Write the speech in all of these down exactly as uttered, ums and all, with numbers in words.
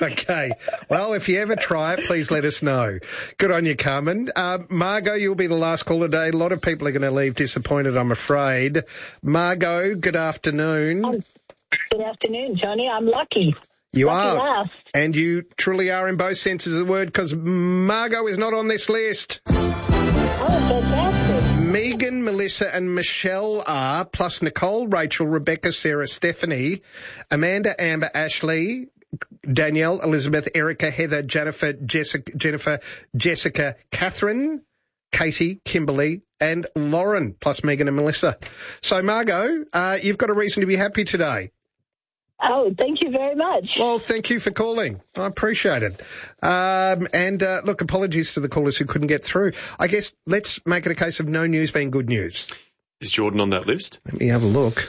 Okay. Well, if you ever try it, please let us know. Good on you, Carmen. Uh, Margot, you'll be the last caller today. A lot of people are going to leave disappointed, I'm afraid. Margot, good afternoon. Oh, good afternoon, Tony. I'm lucky. You lucky are. Last. And you truly are in both senses of the word, because Margot is not on this list. Oh, fantastic. Megan, Melissa and Michelle are, plus Nicole, Rachel, Rebecca, Sarah, Stephanie, Amanda, Amber, Ashley, Danielle, Elizabeth, Erica, Heather, Jennifer, Jessica, Jennifer, Jessica, Catherine, Katie, Kimberly and Lauren, plus Megan and Melissa. So, Margot, uh, you've got a reason to be happy today. Oh, thank you very much. Well, thank you for calling. I appreciate it. Um, and, uh, look, apologies to the callers who couldn't get through. I guess let's make it a case of no news being good news. Is Jordan on that list? Let me have a look.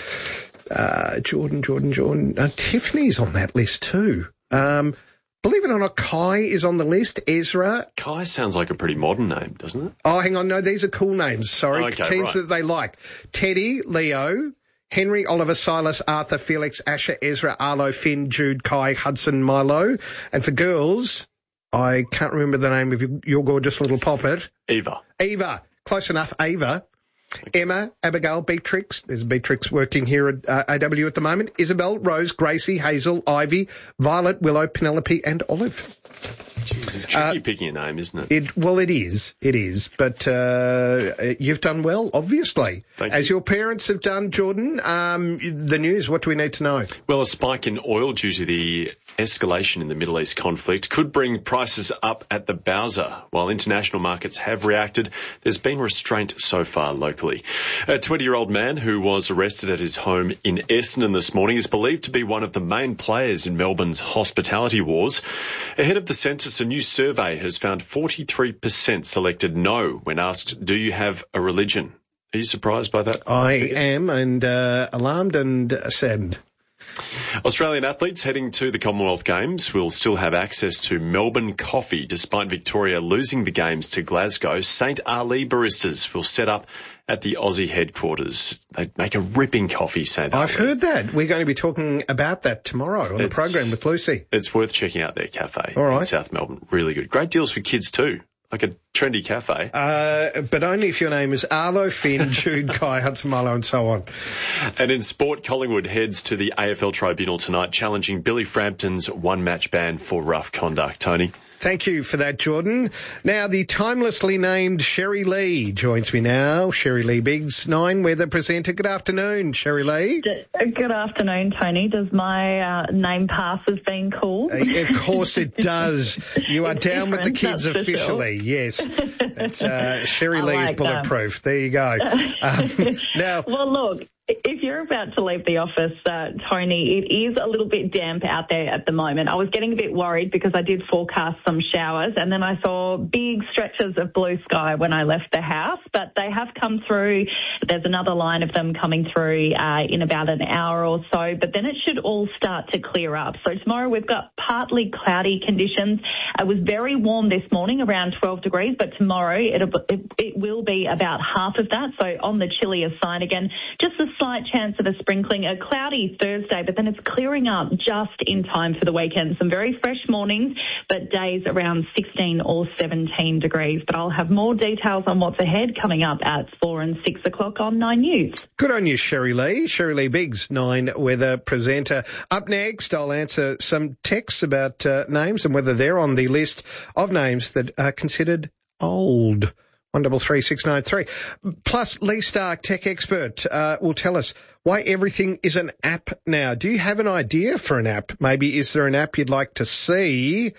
Uh, Jordan, Jordan, Jordan. Uh, Tiffany's on that list too. Um, believe it or not, Kai is on the list. Ezra. Kai sounds like a pretty modern name, doesn't it? Oh, hang on. No, these are cool names. Sorry. Okay, Teams right. that they like. Teddy, Leo, Henry, Oliver, Silas, Arthur, Felix, Asher, Ezra, Arlo, Finn, Jude, Kai, Hudson, Milo. And for girls, I can't remember the name of your, your gorgeous little poppet. Eva. Eva. Close enough. Ava. Okay. Emma, Abigail, Beatrix, there's Beatrix working here at uh, A W at the moment, Isabel, Rose, Gracie, Hazel, Ivy, Violet, Willow, Penelope and Olive. Jeez, it's tricky uh, picking a name, isn't it? it? Well, it is, it is, but uh, you've done well, obviously. Thank As you. your parents have done, Jordan. Um, the news, what do we need to know? Well, a spike in oil due to the escalation in the Middle East conflict could bring prices up at the Bowser. While international markets have reacted, there's been restraint so far locally. A twenty-year-old man who was arrested at his home in Essendon this morning is believed to be one of the main players in Melbourne's hospitality wars. Ahead of the census, a new survey has found forty-three percent selected no when asked, do you have a religion? Are you surprised by that? I am, and uh, alarmed and saddened. Australian athletes heading to the Commonwealth Games will still have access to Melbourne coffee despite Victoria losing the Games to Glasgow. Saint Ali Baristas will set up at the Aussie headquarters. They make a ripping coffee, Saint Ali. I've heard that. We're going to be talking about that tomorrow on It's- the program with Lucy. It's worth checking out their cafe All right. in South Melbourne. Really good. Great deals for kids too. Like a trendy cafe. Uh, but only if your name is Arlo, Finn, Jude, Kai, Hudson, Milo and so on. And in sport, Collingwood heads to the A F L Tribunal tonight, challenging Billy Frampton's one-match ban for rough conduct. Tony? Thank you for that, Jordan. Now, the timelessly named Sherry Lee joins me now. Sherry Lee Biggs, Nine Weather presenter. Good afternoon, Sherry Lee. Good afternoon, Tony. Does my uh, name pass as being cool? Uh, of course it does. You are It's down with the different, kids that's for officially, sure. yes. It's, uh, Sherry I Lee like is bulletproof. There you go. Um, now, Well, look, if you're about to leave the office, uh, Tony, it is a little bit damp out there at the moment. I was getting a bit worried because I did forecast some showers and then I saw big stretches of blue sky when I left the house, but they have come through. There's another line of them coming through uh, in about an hour or so, but then it should all start to clear up. So tomorrow we've got partly cloudy conditions. It was very warm this morning, around twelve degrees, but tomorrow it'll, it, it will be about half of that, so on the chillier side again. Just a slight chance of a sprinkling, a cloudy Thursday, but then it's clearing up just in time for the weekend. Some very fresh mornings, but days around sixteen or seventeen degrees. But I'll have more details on what's ahead coming up at four and six o'clock on Nine News. good on you, Sherry Lee. Sherry Lee Biggs, Nine Weather presenter. Up next, I'll answer some texts about uh, names and whether they're on the list of names that are considered old. One double three six nine three. Plus, Lee Stark, tech expert, uh, will tell us why everything is an app now. Do you have an idea for an app? Maybe is there an app you'd like to see?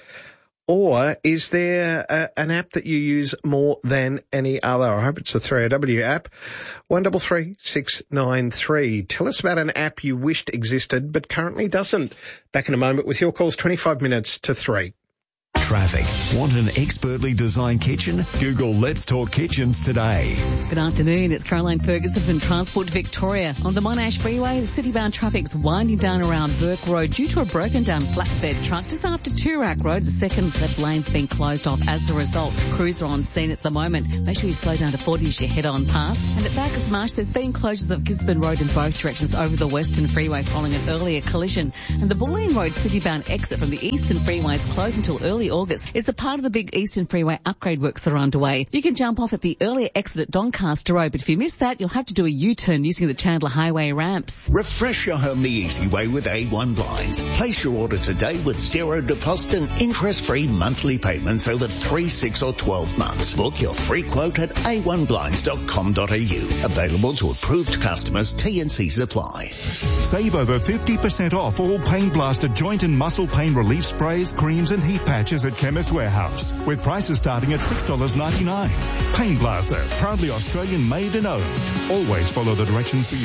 Or is there a, an app that you use more than any other? I hope it's a three O W app. One double three six nine three. Tell us about an app you wished existed but currently doesn't. Back in a moment with your calls, twenty-five minutes to three. Traffic. Want an expertly designed kitchen? Google Let's Talk Kitchens today. Good afternoon. It's Caroline Ferguson from Transport Victoria. On the Monash Freeway, the city-bound traffic's winding down around Burke Road due to a broken-down flatbed truck just after Toorak Road. The second left lane's been closed off as a result. Crews are on scene at the moment. Make sure you slow down to forty as you head on past. And at Bacchus Marsh, there's been closures of Gisborne Road in both directions over the Western Freeway following an earlier collision. And the Bulleen Road city-bound exit from the Eastern Freeway is closed until early August. Is the part of the big Eastern Freeway upgrade works that are underway. You can jump off at the earlier exit at Doncaster Road, but if you miss that, you'll have to do a U-turn using the Chandler Highway ramps. Refresh your home the easy way with A one Blinds. Place your order today with zero deposit and interest-free monthly payments over three, six or twelve months. Book your free quote at a one blinds dot com dot a u. Available to approved customers. T and C's apply. Save over fifty percent off all Pain Blaster joint and muscle pain relief sprays, creams and heat patches at Chemist Warehouse, with prices starting at six dollars ninety-nine. Pain Blaster, proudly Australian made and owned. Always follow the directions for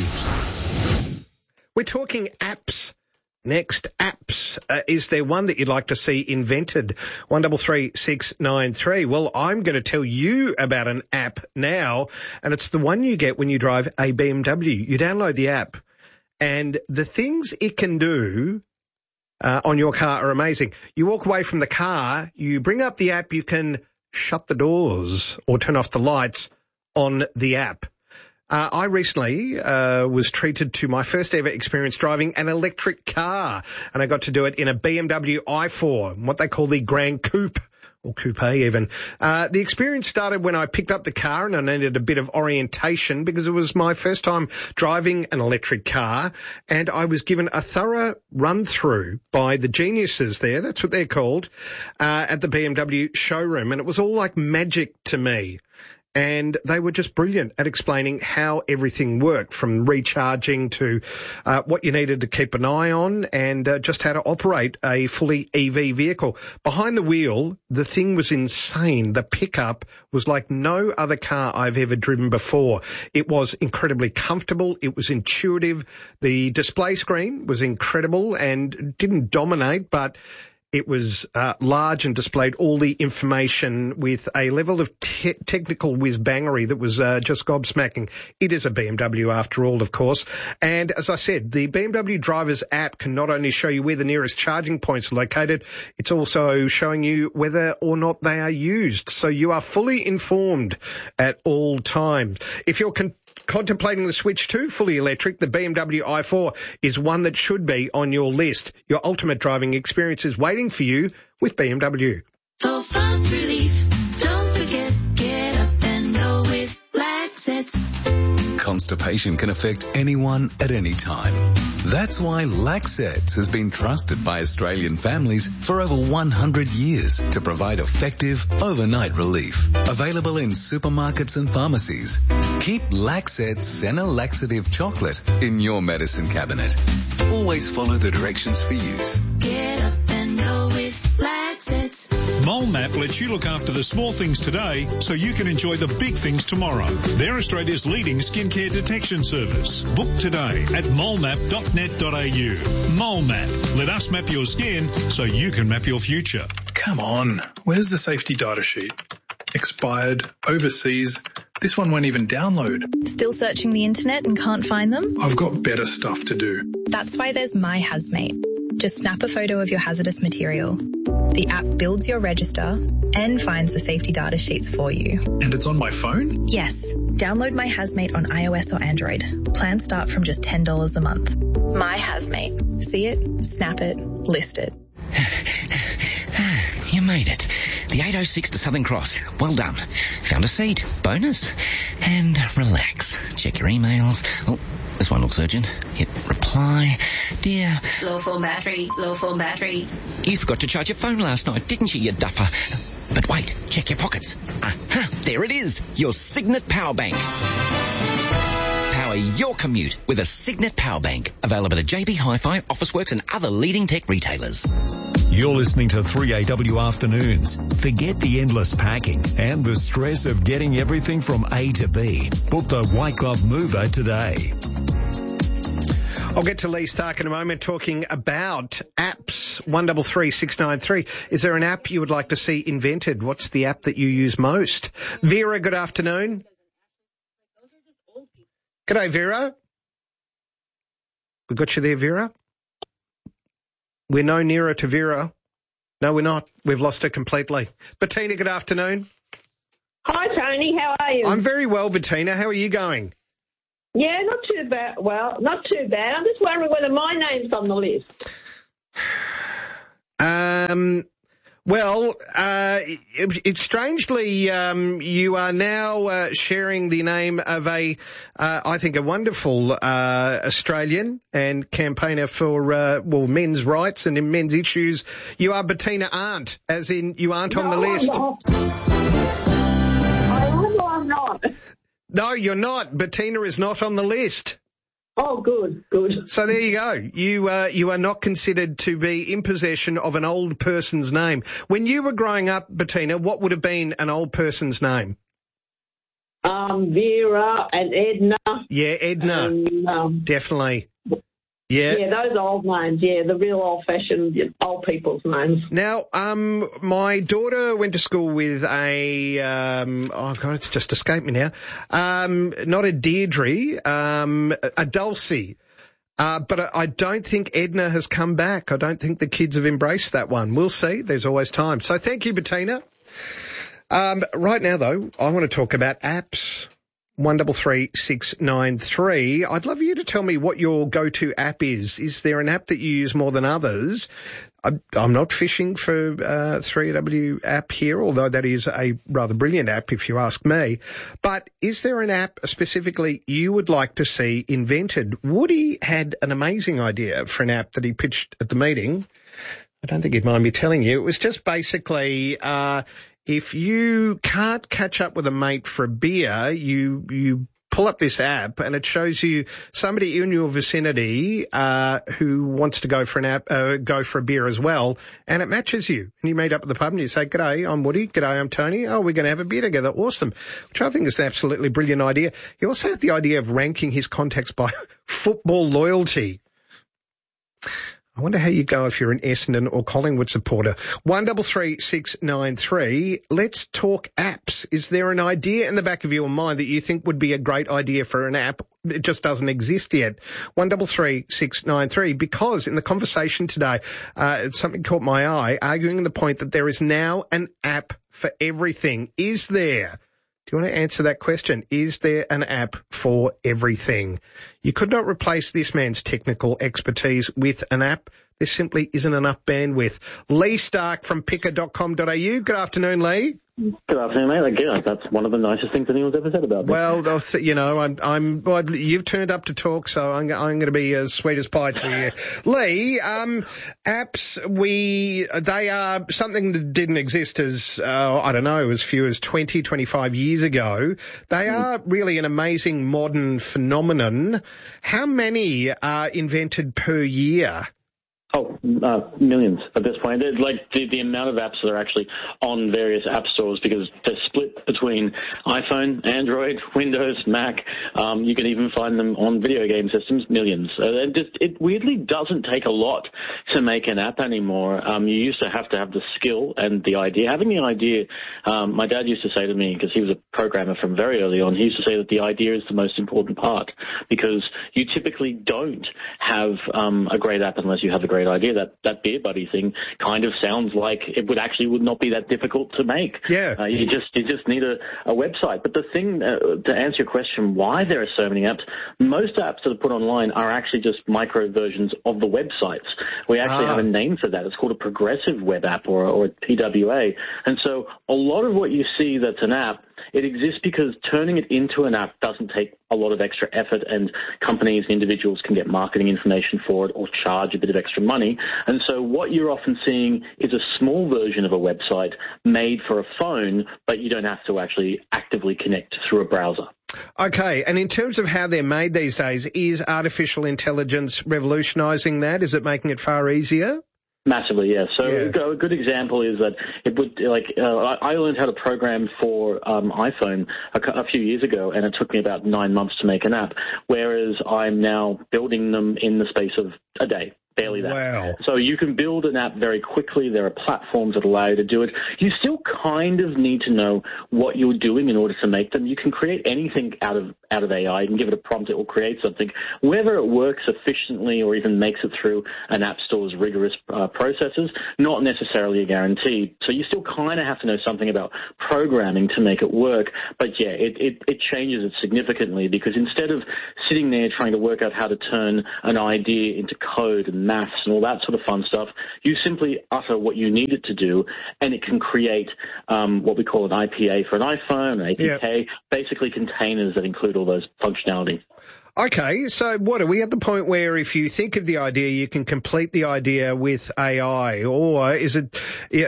use. We're talking apps. Next, apps. Uh, is there one that you'd like to see invented? one double three six nine three. Well, I'm going to tell you about an app now, and it's the one you get when you drive a B M W. You download the app, and the things it can do Uh, on your car are amazing. You walk away from the car, you bring up the app, you can shut the doors or turn off the lights on the app. Uh, I recently uh, was treated to my first ever experience driving an electric car, and I got to do it in a B M W i four, what they call the Grand Coupe. Or coupe even. Uh, the experience started when I picked up the car and I needed a bit of orientation because it was my first time driving an electric car, and I was given a thorough run through by the geniuses there, that's what they're called, uh, at the B M W showroom, and it was all like magic to me. And they were just brilliant at explaining how everything worked, from recharging to uh, what you needed to keep an eye on, and uh, just how to operate a fully E V vehicle. Behind the wheel, the thing was insane. The pickup was like no other car I've ever driven before. It was incredibly comfortable. It was intuitive. The display screen was incredible and didn't dominate, but it was uh, large and displayed all the information with a level of te- technical whiz-bangery that was uh, just gobsmacking. It is a B M W after all, of course. And as I said, the B M W Drivers app can not only show you where the nearest charging points are located, it's also showing you whether or not they are used. So you are fully informed at all times. If you're con- contemplating the switch to fully electric, the B M W i four is one that should be on your list. Your ultimate driving experience is waiting for you with B M W. For fast relief, don't forget, get up and go with Laxets. Constipation can affect anyone at any time. That's why Laxets has been trusted by Australian families for over one hundred years to provide effective overnight relief. Available in supermarkets and pharmacies. Keep Laxets Senna Laxative Chocolate in your medicine cabinet. Always follow the directions for use. Get up and go with Laxets. MoleMap lets you look after the small things today so you can enjoy the big things tomorrow. They're Australia's leading skincare detection service. Book today at molemap dot net dot a u. MoleMap. Let us map your skin so you can map your future. Come on, where's the safety data sheet? Expired, overseas. This one won't even download. Still searching the internet and can't find them? I've got better stuff to do. That's why there's My Hazmate. Just snap a photo of your hazardous material. The app builds your register and finds the safety data sheets for you. And it's on my phone? Yes. Download My Hazmate on iOS or Android. Plans start from just ten dollars a month. My Hazmate. See it, snap it, list it. You made it. The eight oh six to Southern Cross. Well done. Found a seat. Bonus. And relax. Check your emails. Oh, this one looks urgent. Hit reply. Dear. Low form battery, low form battery. You forgot to charge your phone last night, didn't you, you duffer? But wait, check your pockets. Aha, there it is. Your Signet Power Bank. Power your commute with a Signet Power Bank. Available at J B Hi-Fi, Officeworks and other leading tech retailers. You're listening to three A W Afternoons. Forget the endless packing and the stress of getting everything from A to B. Book the White Glove Mover today. I'll get to Lee Stark in a moment talking about apps. one three three six nine three. Is there an app you would like to see invented? What's the app that you use most? Vera, good afternoon. G'day, Vera. We got you there, Vera? We're no nearer to Vera. No, we're not. We've lost her completely. Bettina, good afternoon. Hi, Tony. How are you? I'm very well, Bettina. How are you going? Yeah, not too bad. Well, not too bad. I'm just wondering whether my name's on the list. Um, well, uh, it, it's strangely, um, you are now uh, sharing the name of a, uh, I think, a wonderful uh, Australian and campaigner for, uh, well, men's rights and in men's issues. You are Bettina Arndt, as in you aren't no, on the list. I'm not. I know I'm not. No, you're not. Bettina is not on the list. Oh, good, good. So there you go. You uh, you are not considered to be in possession of an old person's name. When you were growing up, Bettina, what would have been an old person's name? Um, Vera and Edna. Yeah, Edna. And, um, Definitely. Yeah. Yeah, those old names, yeah, the real old-fashioned old people's names. Now, um, my daughter went to school with a, um, oh, God, it's just escaped me now. Um, not a Deirdre, um, a Dulcie. Uh, but I, I don't think Edna has come back. I don't think the kids have embraced that one. We'll see. There's always time. So thank you, Bettina. Um, right now, though, I want to talk about apps. one three three six nine three. I'd love you to tell me what your go-to app is. Is there an app that you use more than others? I, I'm not fishing for uh three A W app here, although that is a rather brilliant app if you ask me. But is there an app specifically you would like to see invented? Woody had an amazing idea for an app that he pitched at the meeting. I don't think he'd mind me telling you. It was just basically uh if you can't catch up with a mate for a beer, you you pull up this app and it shows you somebody in your vicinity uh who wants to go for an app uh, go for a beer as well, and it matches you. And you meet up at the pub and you say, "G'day, I'm Woody. G'day, I'm Tony. Oh, we're going to have a beer together. Awesome." Which I think is an absolutely brilliant idea. You also have the idea of ranking his contacts by football loyalty. I wonder how you go if you're an Essendon or Collingwood supporter. one three three six nine three. Let's talk apps. Is there an idea in the back of your mind that you think would be a great idea for an app? It just doesn't exist yet. one three three six nine three. Because in the conversation today, uh, something caught my eye, arguing the point that there is now an app for everything. Is there? Do you want to answer that question? Is there an app for everything? You could not replace this man's technical expertise with an app. There simply isn't enough bandwidth. Lee Stark from picker dot com dot a u. Good afternoon, Lee. Good afternoon, mate. Again, that's one of the nicest things anyone's ever said about me. Well, you know, I'm, I'm, well, you've turned up to talk, so I'm, I'm going to be as sweet as pie to you. Lee, um, apps, we, they are something that didn't exist as, uh, I don't know, as few as twenty, twenty-five years ago. They mm. are really an amazing modern phenomenon. How many are invented per year? Oh, uh, millions at this point. It, like the, the amount of apps that are actually on various app stores, because they're split between iPhone, Android, Windows, Mac. Um, you can even find them on video game systems. Millions. Uh, it, just, it weirdly doesn't take a lot to make an app anymore. Um, you used to have to have the skill and the idea. Having the idea, um, my dad used to say to me, because he was a programmer from very early on, he used to say that the idea is the most important part, because you typically don't have um, a great app unless you have a great idea. That that Beer Buddy thing kind of sounds like it would actually would not be that difficult to make. Yeah. Uh, you just you just need a, a website. But the thing, uh, to answer your question, why there are so many apps, most apps that are put online are actually just micro versions of the websites. We actually ah. have a name for that. It's called a progressive web app, or, or a P W A. And so a lot of what you see that's an app, it exists because turning it into an app doesn't take a lot of extra effort, and companies and individuals can get marketing information for it or charge a bit of extra money. And so what you're often seeing is a small version of a website made for a phone, but you don't have to actually actively connect through a browser. Okay, and in terms of how they're made these days, is artificial intelligence revolutionising that? Is it making it far easier? Massively, yeah. So Yeah. a good example is that it would, like, uh, I I learned how to program for um, iPhone a, cou- a few years ago, and it took me about nine months to make an app, whereas I'm now building them in the space of a day. Barely that. Wow. So you can build an app very quickly. There are platforms that allow you to do it. You still kind of need to know what you're doing in order to make them. You can create anything out of out of A I. You can give it a prompt, it will create something. Whether it works efficiently or even makes it through an app store's rigorous uh, processes, not necessarily a guarantee. So you still kind of have to know something about programming to make it work. But yeah, it, it, it changes it significantly, because instead of sitting there trying to work out how to turn an idea into code and maths and all that sort of fun stuff, you simply utter what you need it to do, and it can create um, what we call an I P A for an iPhone, an A P K, yep. basically containers that include all those functionality. Okay, so what, are we at the point where if you think of the idea, you can complete the idea with A I, or is it,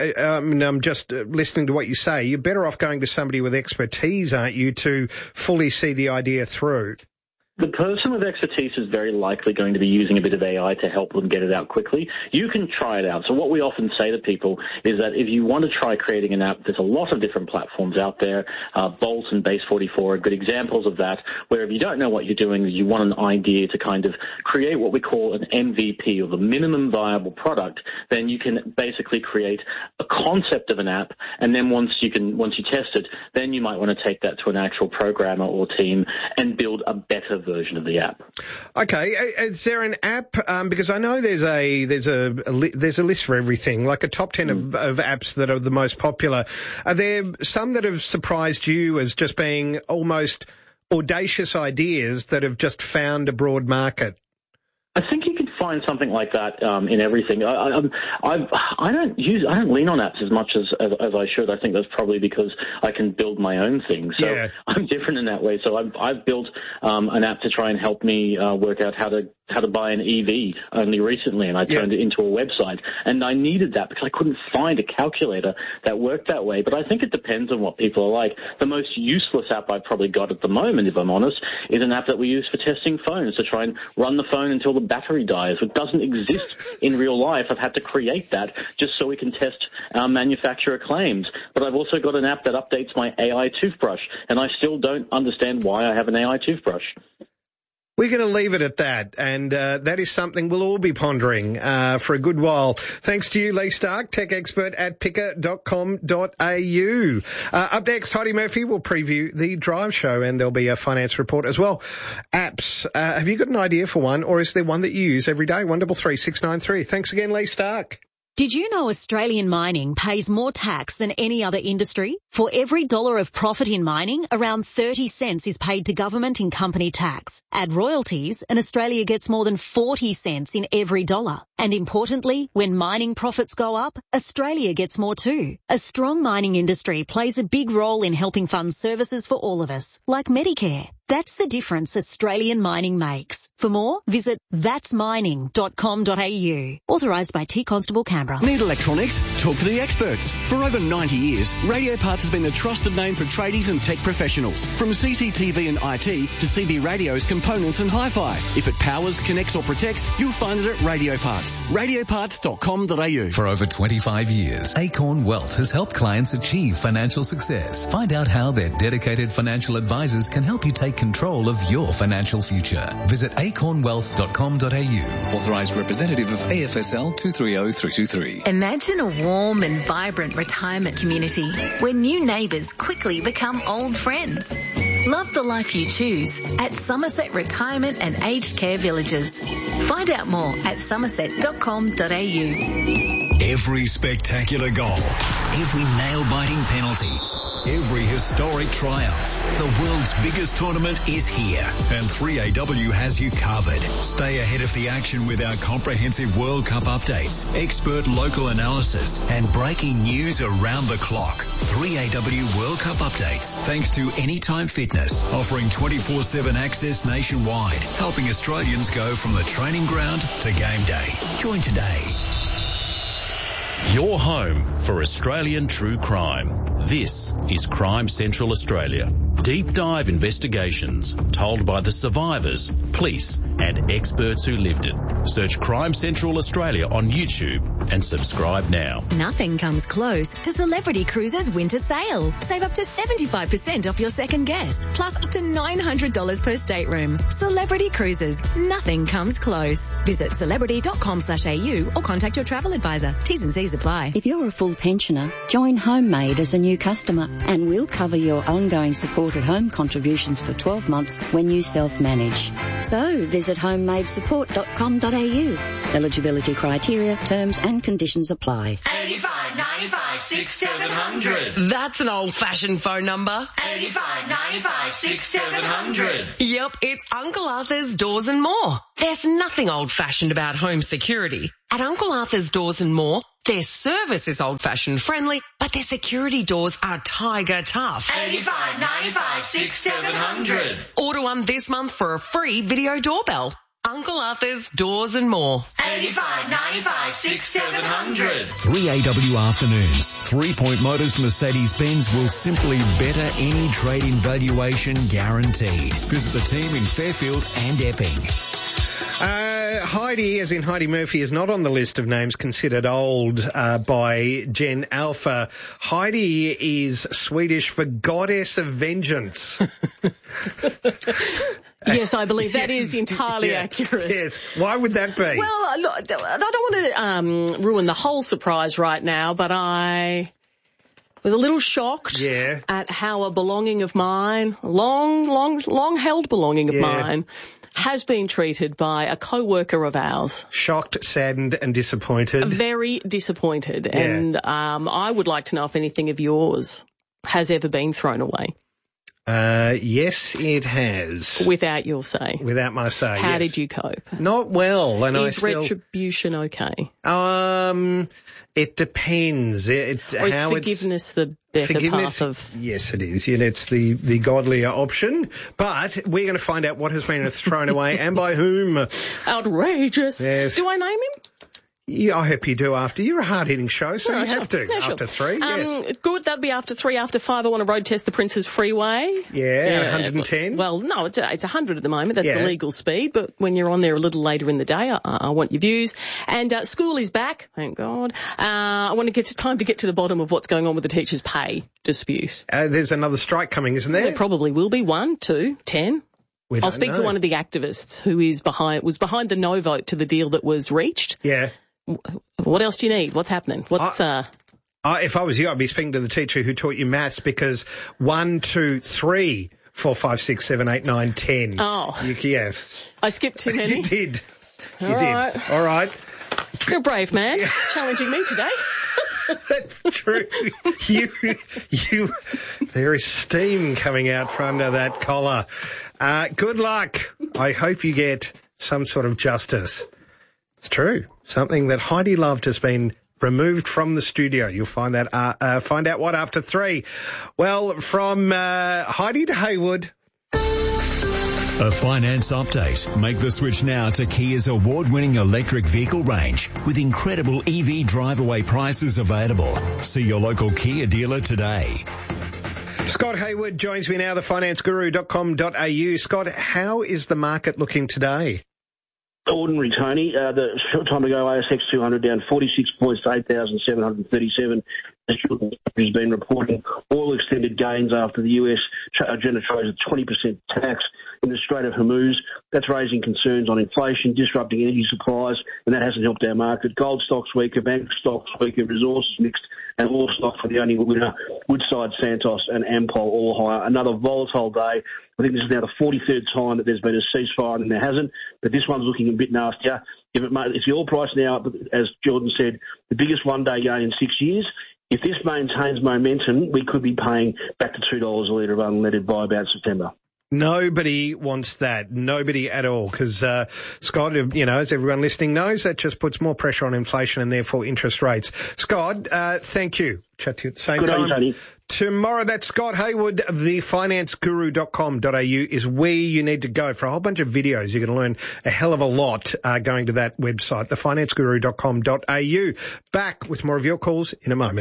um, I'm just listening to what you say, you're better off going to somebody with expertise, aren't you, to fully see the idea through? The person with expertise is very likely going to be using a bit of A I to help them get it out quickly. You can try it out. So what we often say to people is that if you want to try creating an app, there's a lot of different platforms out there. Uh, Bolt and Base forty-four are good examples of that, where if you don't know what you're doing, you want an idea to kind of create what we call an M V P, or the minimum viable product, then you can basically create a concept of an app, and then once you can, once you test it, then you might want to take that to an actual programmer or team and build a better version version of the app. Okay, is there an app? Um, because I know there's a there's a, a li- there's a list for everything, like a top ten mm. of, of apps that are the most popular. Are there some that have surprised you as just being almost audacious ideas that have just found a broad market? I think you can find something like that um, in everything. I, I, I've, I don't use, I don't lean on apps as much as, as as I should. I think that's probably because I can build my own things. So yeah. I'm different in that way. So I've I've built um, an app to try and help me uh, work out how to how to buy an E V only recently, and I turned yeah. it into a website. And I needed that because I couldn't find a calculator that worked that way. But I think it depends on what people are like. The most useless app I've probably got at the moment, if I'm honest, is an app that we use for testing phones, to try and run the phone until the battery dies. It doesn't exist in real life. I've had to create that just so we can test our manufacturer claims. But I've also got an app that updates my A I toothbrush, and I still don't understand why I have an A I toothbrush. We're going to leave it at that, and uh, that is something we'll all be pondering uh, for a good while. Thanks to you, Lee Stark, tech expert at picker dot com dot a u. Uh, up next, Heidi Murphy will preview the Drive Show, and there'll be a finance report as well. Apps, uh, have you got an idea for one, or is there one that you use every day? one three three six nine three. Thanks again, Lee Stark. Did you know Australian mining pays more tax than any other industry? For every dollar of profit in mining, around thirty cents is paid to government in company tax. Add royalties, and Australia gets more than forty cents in every dollar. And importantly, when mining profits go up, Australia gets more too. A strong mining industry plays a big role in helping fund services for all of us, like Medicare. That's the difference Australian mining makes. For more, visit that's mining dot com dot a u. Authorised by T Constable Canberra. Need electronics? Talk to the experts. For over ninety years, Radio Parts has been the trusted name for tradies and tech professionals. From C C T V and I T to C B radios, components and hi-fi. If it powers, connects or protects, you'll find it at Radio Parts. radio parts dot com dot a u. For over twenty-five years, Acorn Wealth has helped clients achieve financial success. Find out how their dedicated financial advisors can help you take control of your financial future. Visit acorn wealth dot com dot a u. Authorised representative of A F S L two three zero three two three. Imagine a warm and vibrant retirement community where new neighbours quickly become old friends. Love the life you choose at Somerset Retirement and Aged Care Villages. Find out more at somerset dot com dot a u. Every spectacular goal, every nail-biting penalty, every historic triumph. The world's biggest tournament is here, and three A W has you covered. Stay ahead of the action with our comprehensive World Cup updates, expert local analysis, and breaking news around the clock. three A W World Cup updates, thanks to Anytime Fitness, offering twenty-four seven access nationwide, helping Australians go from the training ground to game day. Join today. Your home for Australian true crime. This is Crime Central Australia. Deep dive investigations told by the survivors, police and experts who lived it. Search Crime Central Australia on YouTube and subscribe now. Nothing comes close to Celebrity Cruises Winter Sale. Save up to seventy-five percent off your second guest, plus up to nine hundred dollars per stateroom. Celebrity Cruises. Nothing comes close. Visit celebrity dot com slash A U or contact your travel advisor. T's and C's apply. If you're a full pensioner, join Homemade as a new customer and we'll cover your ongoing support at home contributions for twelve months when you self-manage. So visit homemade support dot com dot A U. Eligibility criteria, terms and conditions apply. eighty-five ninety-five six seven hundred. That's an old-fashioned phone number. eighty-five ninety-five six seven hundred. Yep, it's Uncle Arthur's Doors and More. There's nothing old-fashioned about home security. At Uncle Arthur's Doors and More, their service is old-fashioned friendly, but their security doors are tiger tough. eighty-five ninety-five six seven hundred. Order one this month for a free video doorbell. Uncle Arthur's Doors and More. eighty-five ninety-five six seven hundred. three A W Afternoons. Three Point Motors Mercedes-Benz will simply better any trade-in valuation guaranteed. Visit the team in Fairfield and Epping. Uh, Heidi, as in Heidi Murphy, is not on the list of names considered old uh, by Gen Alpha. Heidi is Swedish for goddess of vengeance. Yes, I believe that is entirely yeah. accurate. Yes. Why would that be? Well, look, I don't want to um, ruin the whole surprise right now, but I was a little shocked yeah. at how a belonging of mine, long, long, long-held belonging of yeah. mine, has been treated by a co-worker of ours. Shocked, saddened and disappointed. Very disappointed. Yeah. And um, I would like to know if anything of yours has ever been thrown away. Uh, yes, it has. Without your say. Without my say, How yes. did you cope? Not well. And Is I still... retribution okay? Um, it depends. It, or is how forgiveness the better forgiveness, path of... Yes, it is. Yeah, it's the, the godlier option. But we're going to find out what has been thrown away and by whom. Outrageous. Yes. Do I name him? Yeah, I hope you do after. You're a hard-hitting show, so no, you sure. have to. No, after sure. three, um, yes. Good, that'd be after three. After five, I want to road test the Princes Freeway. Yeah, yeah one hundred ten. Well, no, it's, it's one hundred at the moment. That's yeah. the legal speed. But when you're on there a little later in the day, I, I want your views. And uh, school is back, thank God. Uh, I want to get to time to get to the bottom of what's going on with the teachers' pay dispute. Uh, there's another strike coming, isn't there? There probably will be. One, two, ten. We I'll speak know. to one of the activists who is behind was behind the no vote to the deal that was reached. Yeah. What else do you need? What's happening? What's, I, uh... I, if I was you, I'd be speaking to the teacher who taught you maths because one, two, three, four, five, six, seven, eight, nine, ten. Oh. You, yeah. I skipped too many? You did. You All did. right. All right. You're a brave man. Yeah. Challenging me today. That's true. you, you, there is steam coming out from under that collar. Uh, good luck. I hope you get some sort of justice. It's true. Something that Heidi loved has been removed from the studio. You'll find that, uh, uh, find out what after three. Well, from, uh, Heidi to Haywood. A finance update. Make the switch now to Kia's award-winning electric vehicle range with incredible E V drive-away prices available. See your local Kia dealer today. Scott Haywood joins me now, the finance guru dot com dot A U. Scott, how is the market looking today? Ordinary, Tony. Uh, the short time ago, A S X two hundred down forty-six points to eight thousand seven hundred thirty-seven. Has been reporting oil extended gains after the U S agenda chose a twenty percent tax in the Strait of Hormuz. That's raising concerns on inflation, disrupting energy supplies, and that hasn't helped our market. Gold stocks weaker, bank stocks weaker, resources mixed, and oil stock for the only winner, Woodside, Santos, and Ampol all higher. Another volatile day. I think this is now the forty-third time that there's been a ceasefire, and there hasn't. But this one's looking a bit nastier. If, it, if the oil price now, as Jordan said, the biggest one-day gain in six years, if this maintains momentum, we could be paying back to two dollars a litre of unleaded by about September. Nobody wants that. Nobody at all. Because, uh, Scott, you know, as everyone listening knows, that just puts more pressure on inflation and therefore interest rates. Scott, uh, thank you. Chat to you at the same Good time. day, Tony. Tomorrow, that's Scott Haywood. The finance guru dot com dot A U is where you need to go for a whole bunch of videos. You're going to learn a hell of a lot uh, going to that website, the finance guru dot com dot A U. Back with more of your calls in a moment.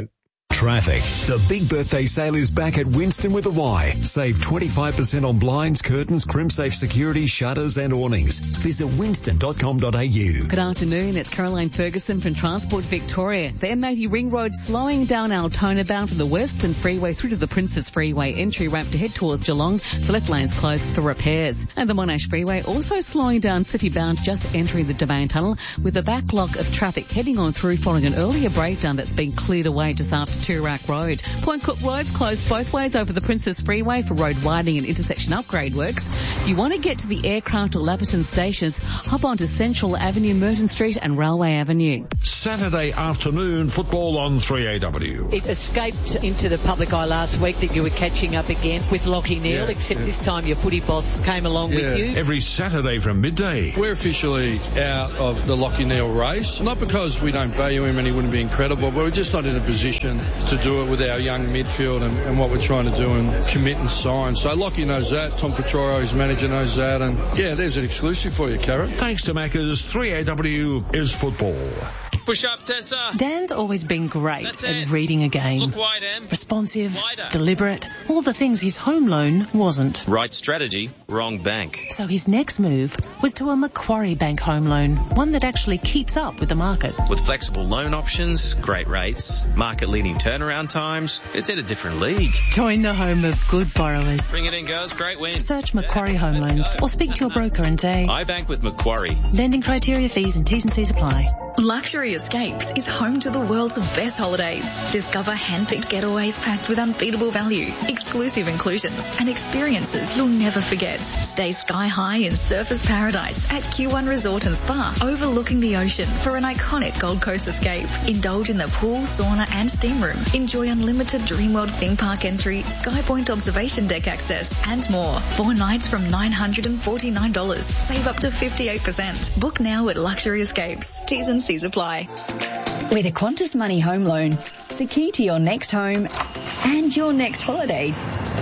Traffic. The big birthday sale is back at Winston with a Y. Save twenty-five percent on blinds, curtains, crimp-safe security, shutters and awnings. Visit winston dot com dot a u. Good afternoon, it's Caroline Ferguson from Transport Victoria. The M eighty Ring Road slowing down Altona bound from the Western Freeway through to the Princes Freeway entry ramp to head towards Geelong. The left lane's closed for repairs. And the Monash Freeway also slowing down city bound just entering the Domain Tunnel with a backlog of traffic heading on through following an earlier breakdown that's been cleared away just after Toorak Road. Point Cook Road's closed both ways over the Princes Freeway for road widening and intersection upgrade works. If you want to get to the Aircraft or Laverton stations, hop onto Central Avenue, Merton Street and Railway Avenue. Saturday afternoon football on three A W. It escaped into the public eye last week that you were catching up again with Lachie Neale, yeah, except yeah. this time your footy boss came along yeah. with you. Every Saturday from midday. We're officially out of the Lachie Neale race, not because we don't value him and he wouldn't be incredible, but we're just not in a position to do it with our young midfield and, and what we're trying to do and commit and sign. So Lachie knows that, Tom Petroro, his manager, knows that, and yeah, there's an exclusive for you, Karen. Thanks to Macca's, three A W is football. Push up, Tessa. Dan's always been great That's at it. reading a game. Look wide, Em. Responsive, Wider. deliberate, all the things his home loan wasn't. Right strategy, wrong bank. So his next move was to a Macquarie Bank home loan, one that actually keeps up with the market. With flexible loan options, great rates, market-leading turnaround times, it's in a different league. Join the home of good borrowers. Bring it in, girls. Great win. Search Macquarie Home Loans or speak to your broker and say, I bank with Macquarie. Lending criteria, fees and T's and C's apply. Luxury Escapes is home to the world's best holidays. Discover hand-picked getaways packed with unbeatable value, exclusive inclusions, and experiences you'll never forget. Stay sky high in Surfers Paradise at Q one Resort and Spa, overlooking the ocean for an iconic Gold Coast escape. Indulge in the pool, sauna, and steam room. Enjoy unlimited Dreamworld theme park entry, Sky Point observation deck access, and more. Four nights from nine hundred forty-nine dollars. Save up to fifty-eight percent. Book now at Luxury Escapes. T's and C's apply. With a Qantas Money home loan, the key to your next home and your next holiday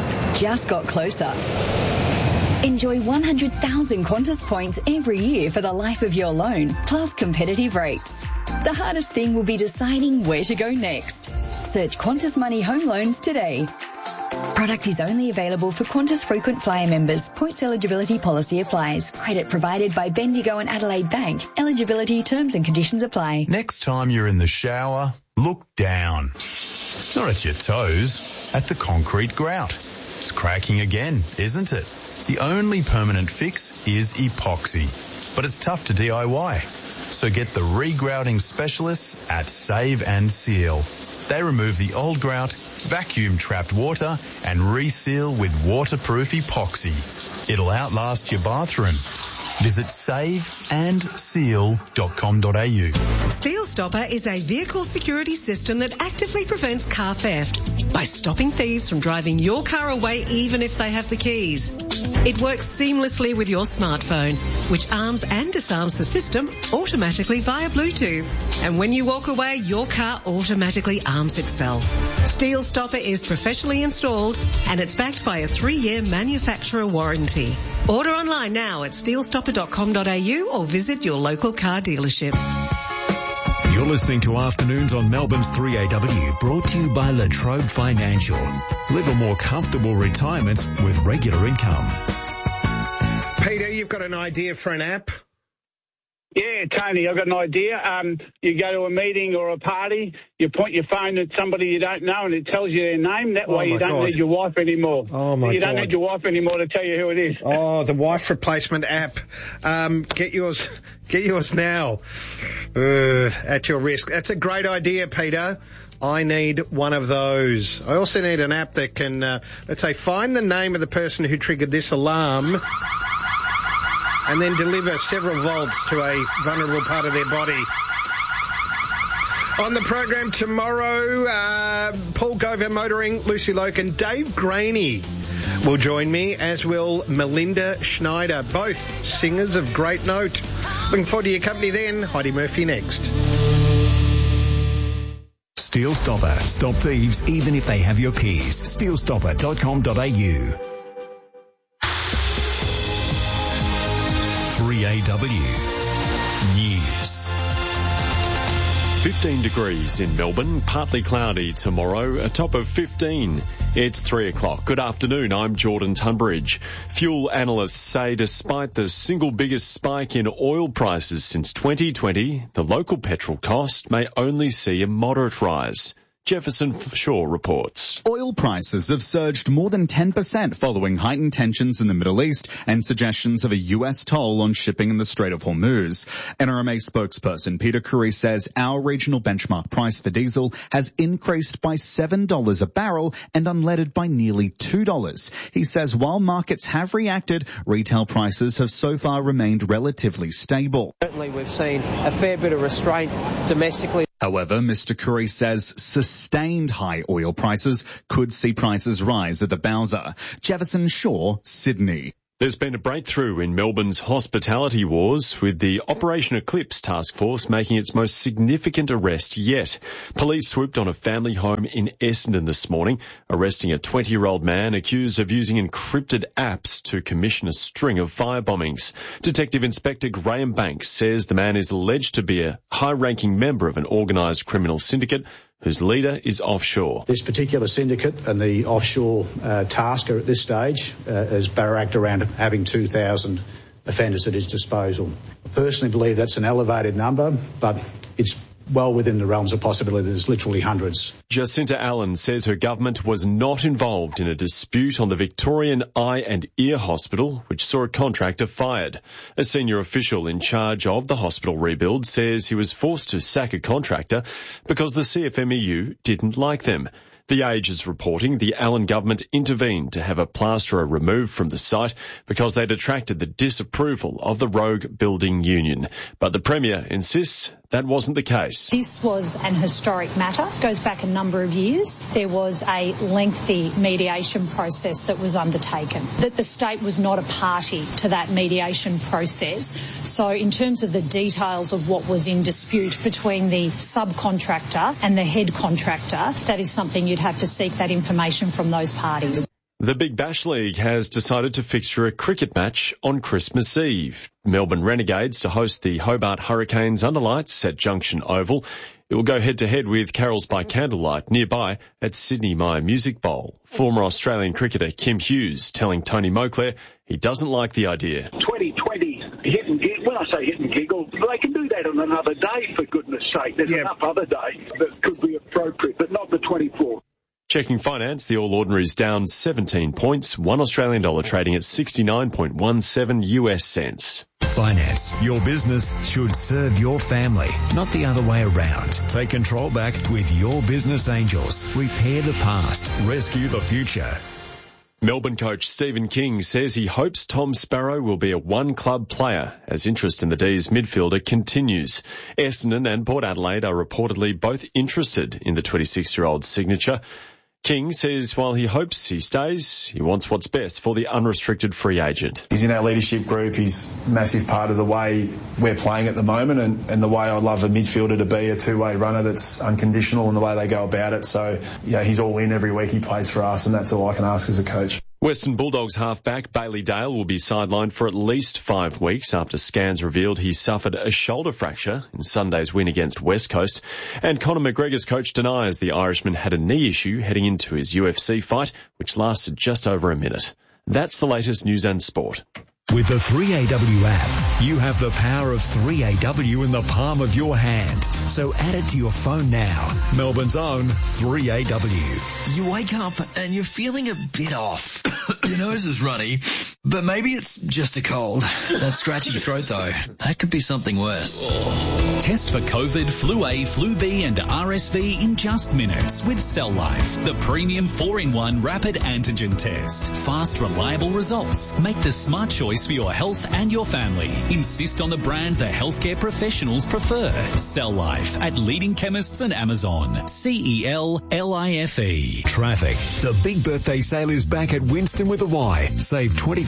just got closer. Enjoy one hundred thousand Qantas points every year for the life of your loan, plus competitive rates. The hardest thing will be deciding where to go next. Search Qantas Money home loans today. Product is only available for Qantas frequent flyer members. Points eligibility policy applies. Credit provided by Bendigo and Adelaide Bank. Eligibility terms and conditions apply. Next time you're in the shower, look down. Not at your toes, at the concrete grout. It's cracking again, isn't it? The only permanent fix is epoxy, but it's tough to D I Y. So get the regrouting specialists at Save and Seal. They remove the old grout, vacuum trapped water and reseal with waterproof epoxy. It'll outlast your bathroom. Visit save and seal dot com dot a u. Steel Stopper is a vehicle security system that actively prevents car theft by stopping thieves from driving your car away even if they have the keys. It works seamlessly with your smartphone, which arms and disarms the system automatically via Bluetooth. And when you walk away, your car automatically arms itself. Steel Stopper is professionally installed and it's backed by a three-year manufacturer warranty. Order online now at steel stopper dot com dot a u or visit your local car dealership. You're listening to Afternoons on Melbourne's three A W, brought to you by La Trobe Financial. Live a more comfortable retirement with regular income. Peter, you've got an idea for an app? Yeah, Tony, I've got an idea. Um, you go to a meeting or a party, you point your phone at somebody you don't know and it tells you their name. That Oh, way you my don't God. need your wife anymore. Oh, my You don't God. need your wife anymore to tell you who it is. Oh, the wife replacement app. Um, get yours, get yours now. Uh, at your risk. That's a great idea, Peter. I need one of those. I also need an app that can, uh, let's say, find the name of the person who triggered this alarm and then deliver several volts to a vulnerable part of their body. On the program tomorrow, uh, Paul Gover motoring, Lucy Loke and Dave Graney will join me, as will Melinda Schneider, both singers of great note. Looking forward to your company then. Heidi Murphy next. Steel Stopper. Stop thieves even if they have your keys. steel stopper dot com dot a u. three A W News. fifteen degrees in Melbourne, partly cloudy tomorrow, a top of fifteen. It's three o'clock. Good afternoon, I'm Jordan Tunbridge. Fuel analysts say despite the single biggest spike in oil prices since twenty twenty, the local petrol cost may only see a moderate rise. Jefferson Shaw reports. Oil prices have surged more than ten percent following heightened tensions in the Middle East and suggestions of a U S toll on shipping in the Strait of Hormuz. N R M A spokesperson Peter Curry says our regional benchmark price for diesel has increased by seven dollars a barrel and unleaded by nearly two dollars. He says while markets have reacted, retail prices have so far remained relatively stable. Certainly we've seen a fair bit of restraint domestically. However, Mister Curry says sustained high oil prices could see prices rise at the Bowser. Jefferson Shaw, Sydney. There's been a breakthrough in Melbourne's hospitality wars, with the Operation Eclipse task force making its most significant arrest yet. Police swooped on a family home in Essendon this morning, arresting a twenty-year-old man accused of using encrypted apps to commission a string of fire bombings. Detective Inspector Graham Banks says the man is alleged to be a high-ranking member of an organised criminal syndicate whose leader is offshore. This particular syndicate and the offshore uh, tasker at this stage uh, is barracked around having two thousand offenders at his disposal. I personally believe that's an elevated number, but it's well within the realms of possibility. There's literally hundreds. Jacinta Allen says her government was not involved in a dispute on the Victorian Eye and Ear Hospital, which saw a contractor fired. A senior official in charge of the hospital rebuild says he was forced to sack a contractor because the C F M E U didn't like them. The Age is reporting the Allen government intervened to have a plasterer removed from the site because they'd attracted the disapproval of the rogue building union. But the Premier insists that wasn't the case. This was an historic matter, goes back a number of years. There was a lengthy mediation process that was undertaken. That the state was not a party to that mediation process. So in terms of the details of what was in dispute between the subcontractor and the head contractor, that is something you'd have to seek that information from those parties. The Big Bash League has decided to fixture a cricket match on Christmas Eve. Melbourne Renegades to host the Hobart Hurricanes under lights at Junction Oval. It will go head-to-head with Carols by Candlelight nearby at Sydney Myer Music Bowl. Former Australian cricketer Kim Hughes telling Tony Moclair he doesn't like the idea. twenty twenty, hit and giggle. When I say hit and giggle, they can do that on another day, for goodness sake. There's yep. enough other days that could be appropriate, but not the twenty-fourth. Checking finance, the All Ordinary's down seventeen points, one Australian dollar trading at sixty-nine point one seven U S cents. Finance. Your business should serve your family, not the other way around. Take control back with Your Business Angels. Repair the past. Rescue the future. Melbourne coach Stephen King says he hopes Tom Sparrow will be a one-club player as interest in the D's midfielder continues. Essendon and Port Adelaide are reportedly both interested in the twenty-six-year-old's signature. King says while he hopes he stays, he wants what's best for the unrestricted free agent. He's in our leadership group. He's a massive part of the way we're playing at the moment and, and the way I'd love a midfielder to be, a two-way runner that's unconditional in the way they go about it. So, yeah, he's all in every week he plays for us, and that's all I can ask as a coach. Western Bulldogs halfback Bailey Dale will be sidelined for at least five weeks after scans revealed he suffered a shoulder fracture in Sunday's win against West Coast. And Conor McGregor's coach denies the Irishman had a knee issue heading into his U F C fight, which lasted just over a minute. That's the latest news and sport. With the three A W app, you have the power of three A W in the palm of your hand. So add it to your phone now. Melbourne's own three A W. You wake up and you're feeling a bit off. Your nose is runny, but maybe it's just a cold. That scratchy throat though, that could be something worse. Test for COVID, Flu A, Flu B and R S V in just minutes with Cell Life, the premium four in one rapid antigen test. Fast, reliable results. Make the smart choice for your health and your family. Insist on the brand the healthcare professionals prefer. Cell Life at leading chemists and Amazon. C E L L I F E. Traffic. The big birthday sale is back at Winston with a Y. Save twenty-five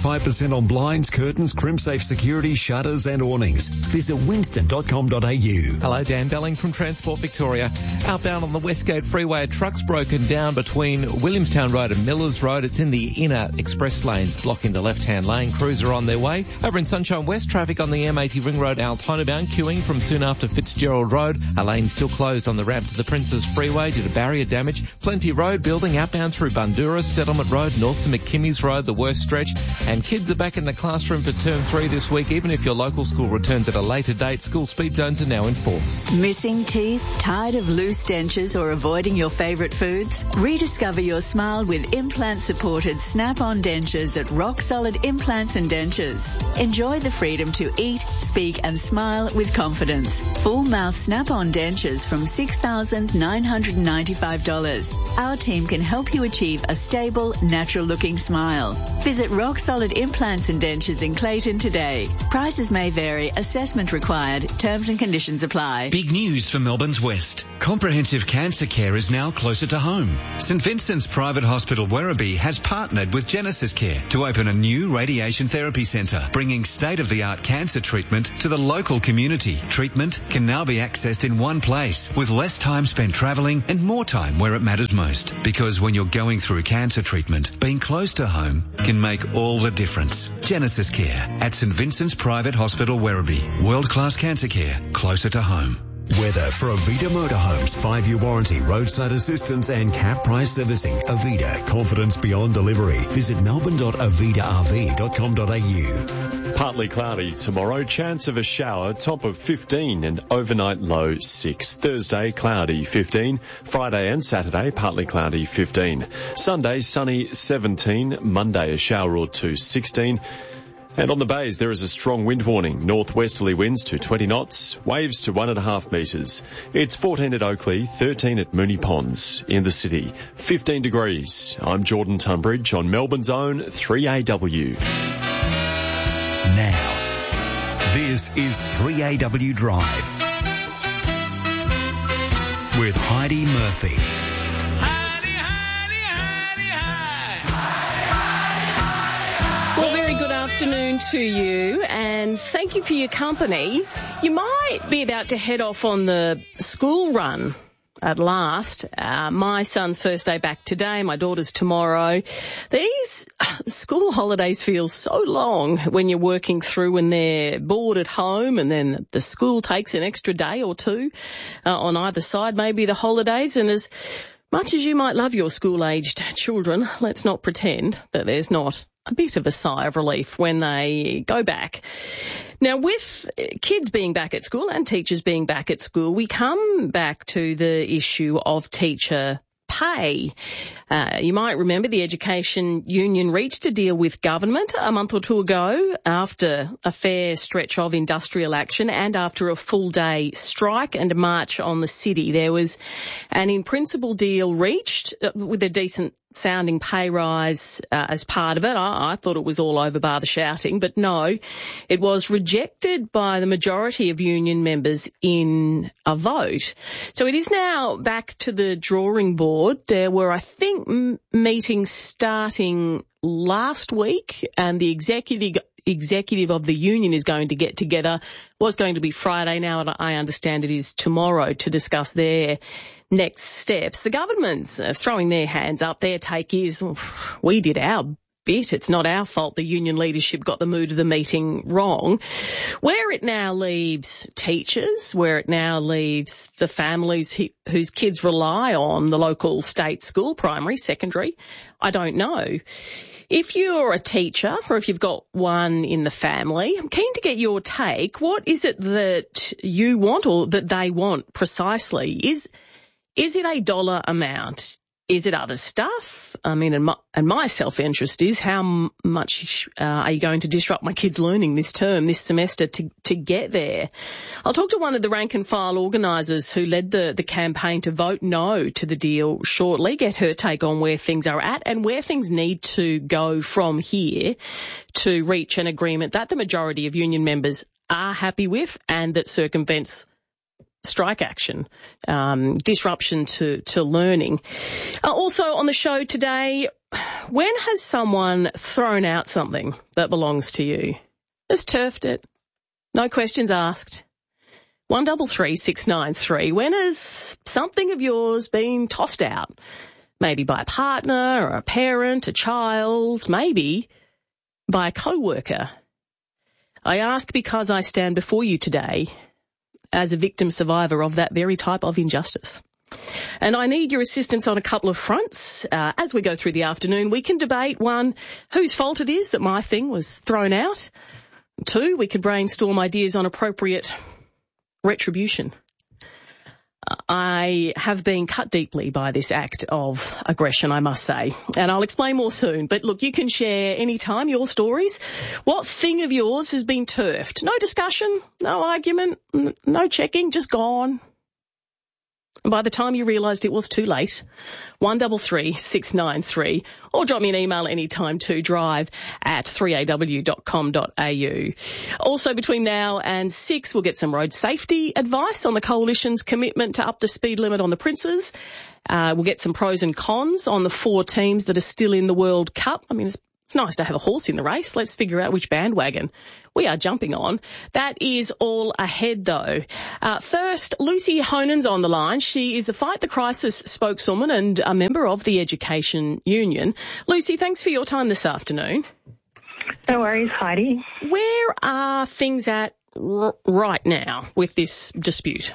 twenty-five percent on blinds, curtains, crimp-safe security, shutters and awnings. Visit winston dot com dot a u. Hello, Dan Belling from Transport Victoria. Outbound on the Westgate Freeway, a truck's broken down between Williamstown Road and Millers Road. It's in the inner express lanes, blocking the left-hand lane. Crews are on their way. Over in Sunshine West, traffic on the M eighty Ring Road, Altona bound, queuing from soon after Fitzgerald Road. A lane still closed on the ramp to the Princes Freeway due to barrier damage. Plenty Road building outbound through Bundoora, Settlement Road, north to McKimmy's Road, the worst stretch. And kids are back in the classroom for term three this week. Even if your local school returns at a later date, school speed zones are now in force. Missing teeth? Tired of loose dentures or avoiding your favourite foods? Rediscover your smile with implant-supported Snap-on dentures at Rock Solid Implants and Dentures. Enjoy the freedom to eat, speak and smile with confidence. Full mouth Snap-on dentures from six thousand nine hundred ninety-five dollars. Our team can help you achieve a stable, natural-looking smile. Visit Rock Solid Implants and Dentures in Clayton today. Prices may vary. Assessment required. Terms and conditions apply. Big news for Melbourne's West. Comprehensive cancer care is now closer to home. St Vincent's Private Hospital Werribee has partnered with Genesis Care to open a new radiation therapy centre, bringing state-of-the-art cancer treatment to the local community. Treatment can now be accessed in one place, with less time spent travelling and more time where it matters most. Because when you're going through cancer treatment, being close to home can make all the difference. Genesis Care at St Vincent's Private Hospital Werribee. World-class cancer care closer to home. Weather for Avita Motorhomes. Five-year warranty, roadside assistance and cap price servicing. Avita, confidence beyond delivery. Visit melbourne dot avita r v dot com dot a u. Partly cloudy tomorrow, chance of a shower, top of fifteen and overnight low six. Thursday, cloudy fifteen. Friday and Saturday, partly cloudy fifteen. Sunday, sunny seventeen. Monday, a shower or two, sixteen. And on the bays, there is a strong wind warning. Northwesterly winds to twenty knots, waves to one and a half metres. It's fourteen at Oakley, thirteen at Moonee Ponds. In the city, fifteen degrees. I'm Jordan Tunbridge on Melbourne's own three A W. Now, this is three A W Drive with Heidi Murphy. Well, very good afternoon to you, and thank you for your company. You might be about to head off on the school run at last. Uh, my son's first day back today, my daughter's tomorrow. These school holidays feel so long when you're working through and they're bored at home, and then the school takes an extra day or two uh, on either side, maybe the holidays. And as much as you might love your school-aged children, let's not pretend that there's not a bit of a sigh of relief when they go back. Now, with kids being back at school and teachers being back at school, we come back to the issue of teacher pay. Uh, you might remember the Education Union reached a deal with government a month or two ago after a fair stretch of industrial action and after a full day strike and a march on the city. There was an in-principle deal reached with a decent sounding pay rise uh, as part of it. I, I thought it was all over bar the shouting, but no, it was rejected by the majority of union members in a vote. So it is now back to the drawing board. There were, I think, m- meetings starting last week, and the executive executive of the union is going to get together. Was going to be Friday, now I understand it is tomorrow, to discuss their next steps. The government's uh, throwing their hands up. Their take is, oh, we did our bit. It's not our fault the union leadership got the mood of the meeting wrong. Where it now leaves teachers, where it now leaves the families he, whose kids rely on the local state school, primary, secondary, I don't know. If you're a teacher or if you've got one in the family, I'm keen to get your take. What is it that you want or that they want precisely? Is Is it a dollar amount? Is it other stuff? I mean, and my, and my self-interest is how m- much uh, are you going to disrupt my kids' learning this term, this semester to, to get there? I'll talk to one of the rank and file organisers who led the, the campaign to vote no to the deal shortly, get her take on where things are at and where things need to go from here to reach an agreement that the majority of union members are happy with and that circumvents strike action, um, disruption to, to learning. Uh, also on the show today, when has someone thrown out something that belongs to you? Just turfed it. No questions asked. One double three six nine three. When has something of yours been tossed out? Maybe by a partner or a parent, a child, maybe by a co-worker. I ask because I stand before you today as a victim survivor of that very type of injustice. And I need your assistance on a couple of fronts. Uh, as we go through the afternoon, we can debate, one, whose fault it is that my thing was thrown out. Two, we could brainstorm ideas on appropriate retribution. I have been cut deeply by this act of aggression, I must say, and I'll explain more soon. But look, you can share any time your stories. What thing of yours has been turfed? No discussion, no argument, n- no checking, just gone. And by the time you realised it was too late, one double three six nine three, or drop me an email anytime to drive at three a w dot com dot a u. Also, between now and six, we'll get some road safety advice on the Coalition's commitment to up the speed limit on the Princes. Uh, we'll get some pros and cons on the four teams that are still in the World Cup. I mean, it's It's nice to have a horse in the race. Let's figure out which bandwagon we are jumping on. That is all ahead, though. Uh, first, Lucy Honan's on the line. She is the Fight the Crisis spokeswoman and a member of the Education Union. Lucy, thanks for your time this afternoon. No worries, Heidi. Where are things at r- right now with this dispute?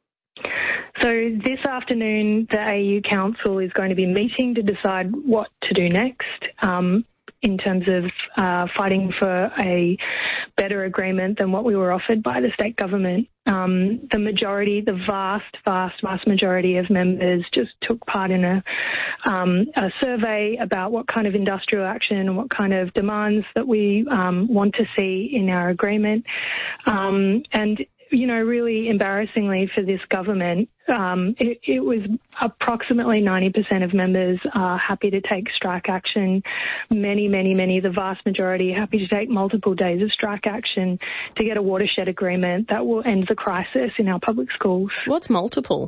So this afternoon, the A U Council is going to be meeting to decide what to do next. Um, in terms of uh, fighting for a better agreement than what we were offered by the state government. Um, the majority, the vast, vast, vast majority of members just took part in a, um, a survey about what kind of industrial action and what kind of demands that we um, want to see in our agreement. Um, and you know, really embarrassingly for this government, um, it, it was approximately ninety percent of members are happy to take strike action. Many, many, many, the vast majority are happy to take multiple days of strike action to get a watershed agreement that will end the crisis in our public schools. What's multiple?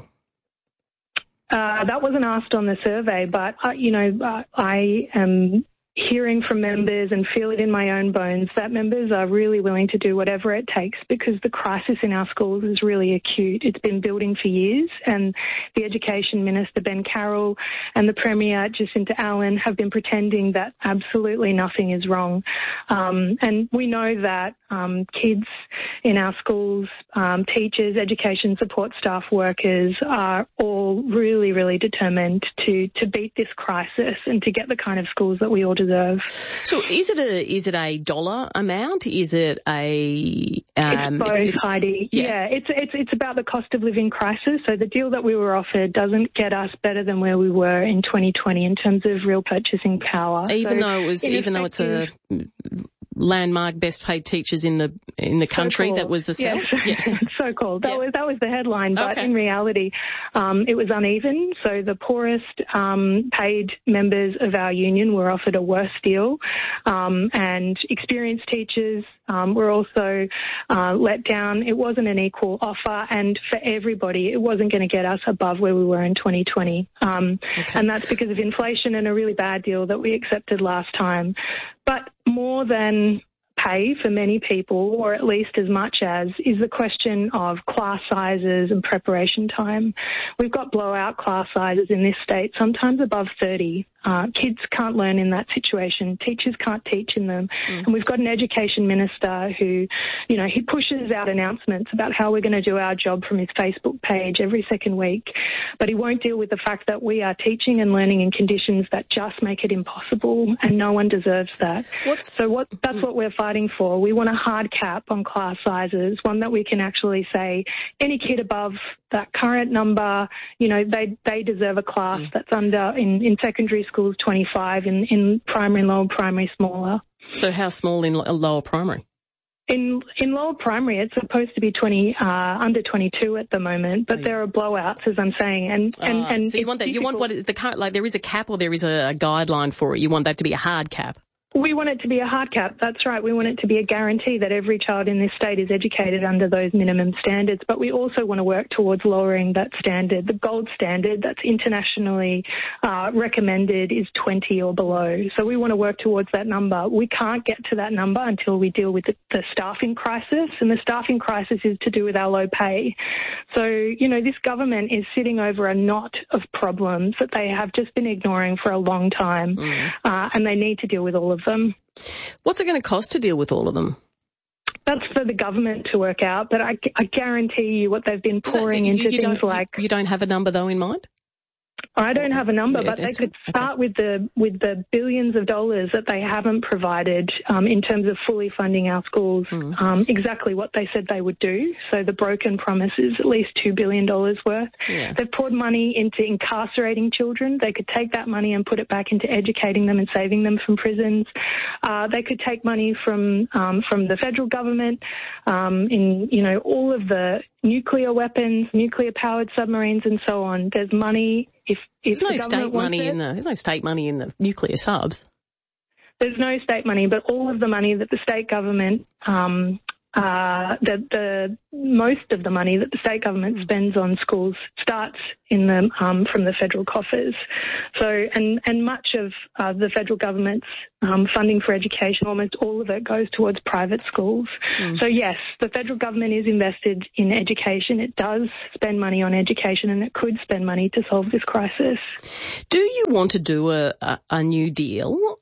Uh, that wasn't asked on the survey, but, uh, you know, uh, I am hearing from members and feel it in my own bones that members are really willing to do whatever it takes because the crisis in our schools is really acute. It's been building for years, and the Education Minister, Ben Carroll, and the Premier, Jacinta Allen, have been pretending that absolutely nothing is wrong. Um, and we know that um, kids in our schools, um, teachers, education support staff, workers are all really, really determined to, to beat this crisis and to get the kind of schools that we all deserve. So is it a is it a dollar amount? Is it a um, it's both, it's, Heidi? Yeah. yeah, it's it's it's about the cost of living crisis. So the deal that we were offered doesn't get us better than where we were in twenty twenty in terms of real purchasing power. Even so though it was even though it's a landmark best paid teachers in the in the country, so-called. That was the sell. Yes, yes. so called. That yeah. was that was the headline, but okay. in reality, um, it was uneven. So the poorest um, paid members of our union were offered a worse deal, um, and experienced teachers um, were also uh, let down. It wasn't an equal offer, and for everybody, it wasn't going to get us above where we were in twenty twenty, um, okay. and that's because of inflation and a really bad deal that we accepted last time. But more than pay for many people, or at least as much as, is the question of class sizes and preparation time. We've got blowout class sizes in this state, sometimes above thirty. Uh, kids can't learn in that situation. Teachers can't teach in them. Mm. And we've got an education minister who, you know, he pushes out announcements about how we're going to do our job from his Facebook page every second week, but he won't deal with the fact that we are teaching and learning in conditions that just make it impossible, and no one deserves that. What's... So what, that's what we're fighting for. We want a hard cap on class sizes, one that we can actually say any kid above that current number, you know, they they deserve a class mm. that's under, in, in secondary schools, twenty-five, in, in primary and lower primary, smaller. So how small in lower primary? In in lower primary, it's supposed to be twenty uh, under twenty-two at the moment, but there are blowouts, as I'm saying, and and, uh, and so you want that? You want what the current, like there is a cap or there is a, a guideline for it? You want that to be a hard cap? We want it to be a hard cap. That's right. We want it to be a guarantee that every child in this state is educated under those minimum standards. But we also want to work towards lowering that standard. The gold standard that's internationally uh, recommended is twenty or below. So we want to work towards that number. We can't get to that number until we deal with the, the staffing crisis. And the staffing crisis is to do with our low pay. So, you know, this government is sitting over a knot of problems that they have just been ignoring for a long time. Mm. Uh, and they need to deal with all of them. What's it going to cost to deal with all of them? That's for the government to work out, but I, I guarantee you what they've been pouring that, you, into you things like... You don't have a number, though, in mind? I don't have a number, yeah, but they could start okay. with the with the billions of dollars that they haven't provided um, in terms of fully funding our schools, mm. um, exactly what they said they would do. So the broken promise is at least two billion dollars worth. Yeah. They've poured money into incarcerating children. They could take that money and put it back into educating them and saving them from prisons. Uh, they could take money from um, from the federal government um, in, you know, all of the nuclear weapons, nuclear-powered submarines and so on. There's money... If, if there's no the state money it, in the there's no state money in the nuclear subs. There's no state money, but all of the money that the state government, um, uh, the, the most of the money that the state government spends on schools starts in the um, from the federal coffers. So and and much of uh, the federal government's um, funding for education, almost all of it goes towards private schools. Mm. So yes, the federal government is invested in education. It does spend money on education, and it could spend money to solve this crisis. Do you want to do a, a, a new deal?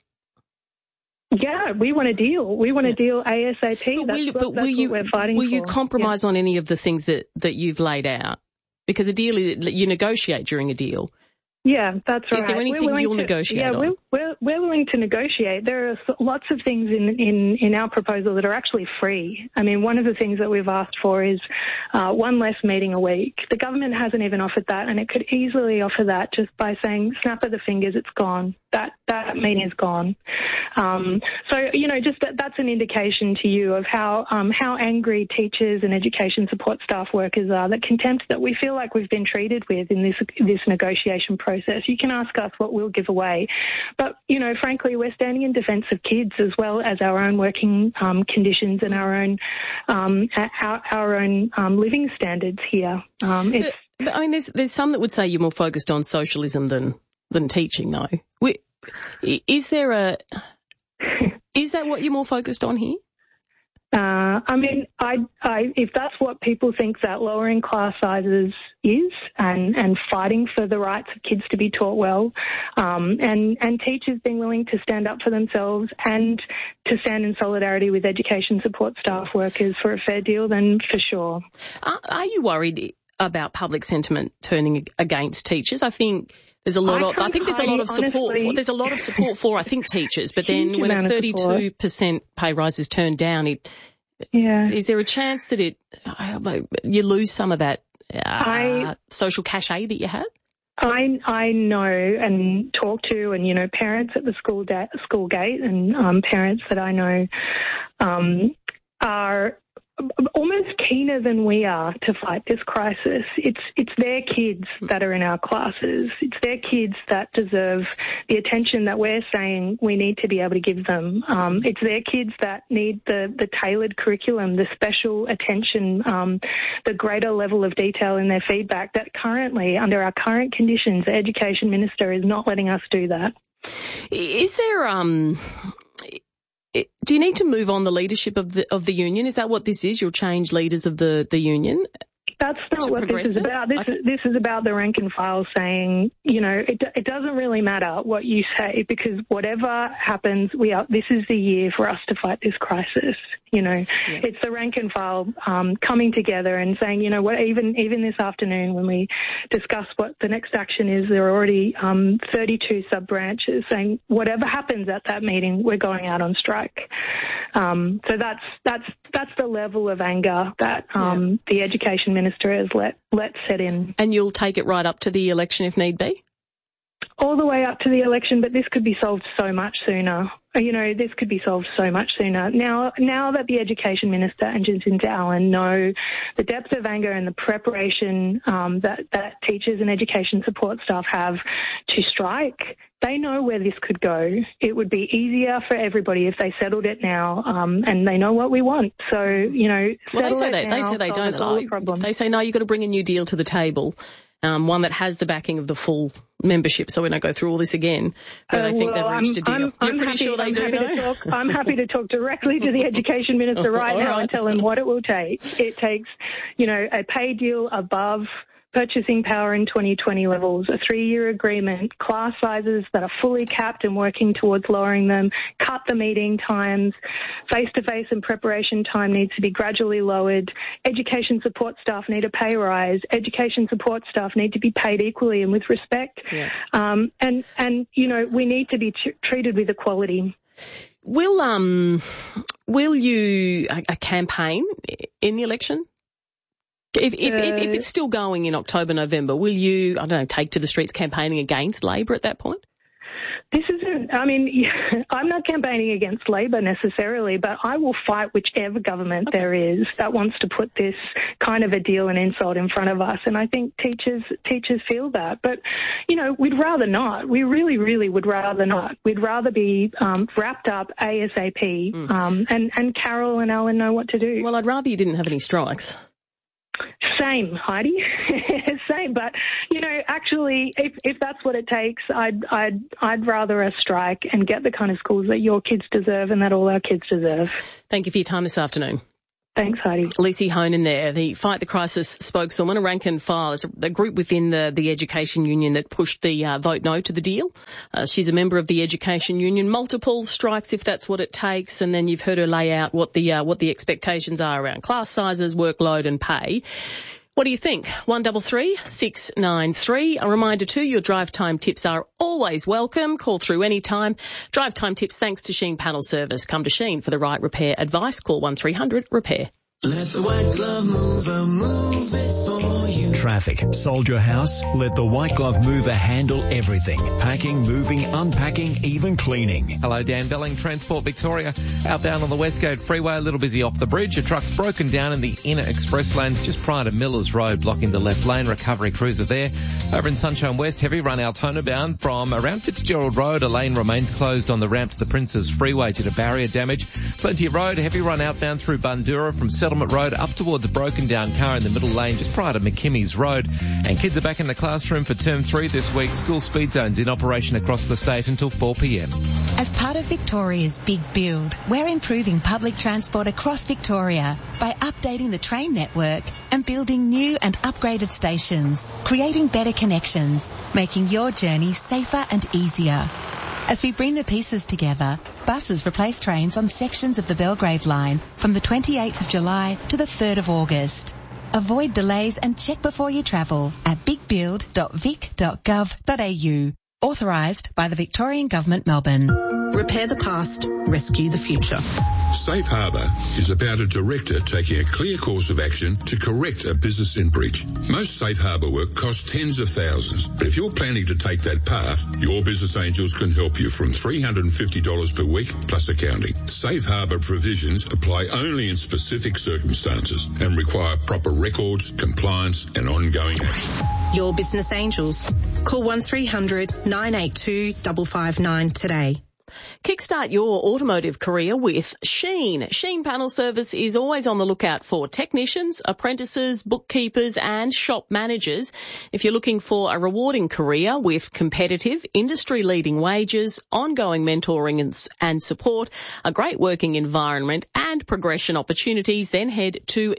Yeah, we want a deal. We want a deal ASAP. But that's will, what, but that's will you, what we're fighting will for. you compromise yeah. on any of the things that, that you've laid out? Because a deal, is, you negotiate during a deal. Yeah, that's right. Is there anything you'll to, negotiate yeah, on? We're, we're, we're willing to negotiate. There are lots of things in, in, in our proposal that are actually free. I mean, one of the things that we've asked for is uh, one less meeting a week. The government hasn't even offered that, and it could easily offer that just by saying, snap of the fingers, it's gone. That that meeting is gone. Um, so, you know, just that, that's an indication to you of how um, how angry teachers and education support staff workers are, that contempt that we feel like we've been treated with in this this negotiation process. You can ask us what we'll give away. But, you know, frankly, we're standing in defence of kids as well as our own working um, conditions and our own um, our, our own um, living standards here. Um, it's, but, but, I mean, there's, there's some that would say you're more focused on socialism than, than teaching, though. We, is there a... Is that what you're more focused on here? Uh, I mean, I, I, if that's what people think that lowering class sizes is, and, and fighting for the rights of kids to be taught well, um, and, and teachers being willing to stand up for themselves and to stand in solidarity with education support staff workers for a fair deal, then for sure. Are, are you worried about public sentiment turning against teachers? I think... There's a lot I of, I think there's a lot of support honestly, for, there's a lot of support for, I think, teachers, but then when a thirty-two percent pay rise is turned down, it, yeah. is there a chance that it, you lose some of that, uh, I, social cachet that you had? I, I know and talk to, and, you know, parents at the school, da- school gate and, um, parents that I know, um, are almost keener than we are to fight this crisis. It's it's their kids that are in our classes. It's their kids that deserve the attention that we're saying we need to be able to give them. Um, it's their kids that need the, the tailored curriculum, the special attention, um, the greater level of detail in their feedback that currently, under our current conditions, the Education Minister is not letting us do that. Is there... um? Do you need to move on the leadership of the of the union? Is that what this is? You'll change leaders of the, the union? That's not what this is about. This, okay. is, this is about the rank and file saying, you know, it, it doesn't really matter what you say, because whatever happens, we are. This is the year for us to fight this crisis. You know, yeah. It's the rank and file um, coming together and saying, you know, what, even even this afternoon when we discuss what the next action is, there are already um, thirty-two sub-branches saying whatever happens at that meeting, we're going out on strike. Um, so that's that's that's the level of anger that um, yeah. the Education Minister has let let set in. And you'll take it right up to the election if need be? all the way up to the election, but this could be solved so much sooner. You know, this could be solved so much sooner. Now, now that the Education Minister and Jacinta Allen know the depth of anger and the preparation um, that, that teachers and education support staff have to strike, they know where this could go. It would be easier for everybody if they settled it now, um, and they know what we want. So, you know, well, settle they say it they, now, they say they don't like. They say, no, you've got to bring a new deal to the table. Um, one that has the backing of the full membership, so we don't go through all this again. But uh, I think well, they've reached I'm, a deal. I'm, You're I'm pretty happy, sure they I'm do happy know? To talk, I'm happy to talk directly to the Education Minister right now right. and tell him what it will take. It takes, you know, a pay deal above purchasing power in twenty twenty levels, a three-year agreement, class sizes that are fully capped and working towards lowering them, cut the meeting times, face-to-face and preparation time needs to be gradually lowered, education support staff need a pay rise, education support staff need to be paid equally and with respect, yeah. um, and, and, you know, we need to be t- treated with equality. Will, um, will you a, a campaign in the election? If, if, uh, if, if it's still going in October, November, will you, I don't know, take to the streets campaigning against Labor at that point? This isn't, I mean, I'm not campaigning against Labor necessarily, but I will fight whichever government okay. there is that wants to put this kind of a deal and insult in front of us. And I think teachers, teachers feel that. But, you know, we'd rather not. We really, really would rather not. We'd rather be um, wrapped up ASAP. Mm. Um, and, and Carol and Alan know what to do. Well, I'd rather you didn't have any strikes. Same, Heidi. Same, but you know, actually, if if that's what it takes, I'd I'd I'd rather a strike and get the kind of schools that your kids deserve and that all our kids deserve. Thank you for your time this afternoon. Thanks, Heidi. Lucy Honan there, the Fight the Crisis spokeswoman, a rank and file. It's a, a group within the, the Education Union that pushed the uh, vote no to the deal. Uh, she's a member of the Education Union. Multiple strikes if that's what it takes, and then you've heard her lay out what the uh, what the expectations are around class sizes, workload and pay. What do you think? one double three six nine three. A reminder too, your drive time tips are always welcome. Call through any time. Drive time tips thanks to Sheen Panel Service. Come to Sheen for the right repair advice. Call one three hundred repair. Let the White Glove Mover move it for you. Traffic. Sold your house? Let the White Glove Mover handle everything. Packing, moving, unpacking, even cleaning. Hello, Dan Belling, Transport Victoria. Outbound on the Westgate Freeway, a little busy off the bridge. A truck's broken down in the inner express lanes just prior to Millers Road, blocking the left lane. Recovery crews are there. Over in Sunshine West, heavy run Altona bound from around Fitzgerald Road. A lane remains closed on the ramp to the Princes Freeway due to barrier damage. Plenty of road, heavy run outbound through Bundura from Settlement Road up towards a broken down car in the middle lane just prior to McKimmy's Road. And kids are back in the classroom for term three this week. School speed zones in operation across the state until four p.m. As part of Victoria's Big Build, we're improving public transport across Victoria by updating the train network and building new and upgraded stations, creating better connections, making your journey safer and easier. As we bring the pieces together, buses replace trains on sections of the Belgrave line from the twenty-eighth of July to the third of August. Avoid delays and check before you travel at big build dot vic dot gov dot a u. Authorised by the Victorian Government, Melbourne. Repair the past, rescue the future. Safe Harbour is about a director taking a clear course of action to correct a business in breach. Most Safe Harbour work costs tens of thousands, but if you're planning to take that path, your Business Angels can help you from three hundred fifty dollars per week plus accounting. Safe Harbour provisions apply only in specific circumstances and require proper records, compliance and ongoing action. Your Business Angels. Call one three hundred nine eight two five five nine today. Kickstart your automotive career with Sheen. Sheen Panel Service is always on the lookout for technicians, apprentices, bookkeepers and shop managers. If you're looking for a rewarding career with competitive, industry-leading wages, ongoing mentoring and, and support, a great working environment and progression opportunities, then head to